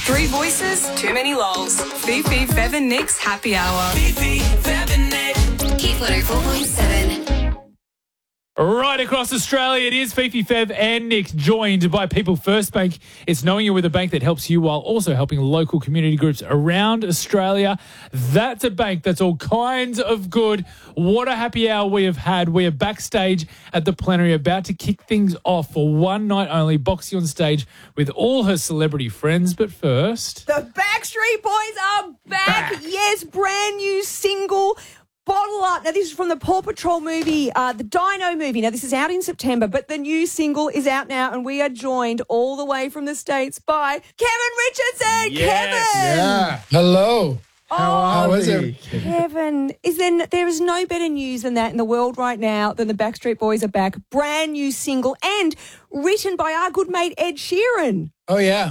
Three voices, too many lols. Fifi, Fev and Nick's Happy Hour. Fifi, Fev and Nick. Hit 104.7. Right across Australia, it is Fifi, Fev and Nick, joined by People First Bank. It's knowing you're with a bank that helps you while also helping local community groups around Australia. That's a bank that's all kinds of good. What a happy hour we have had. We are backstage at the plenary, about to kick things off for one night only. Boxy on stage with all her celebrity friends. But first, the Backstreet Boys are back. Yes, brand new single. Bottle Up. Now, this is from the Paw Patrol movie, the Dino movie. Now, this is out in September, but the new single is out now, and we are joined all the way from the States by Kevin Richardson. Yes. Kevin! Yeah. Hello. How is it? Kevin, there is no better news than that in the world right now than the Backstreet Boys are back. Brand new single and written by our good mate Ed Sheeran. Oh, yeah.